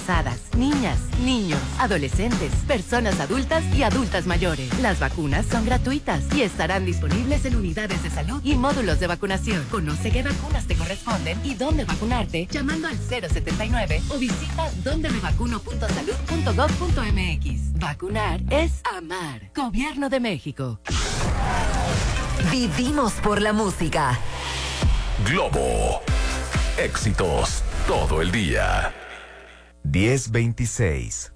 embarazadas, niñas, niños, adolescentes, personas adultas y adultas mayores. Las vacunas son gratuitas y estarán disponibles en unidades de salud y módulos de vacunación. Conoce qué vacunas te corresponden y dónde vacunarte llamando al 079 o visita dondemevacuno.salud.gov.mx. Vacunar es amar. Gobierno de México. Vivimos por la música. Globo. Éxitos todo el día. 1026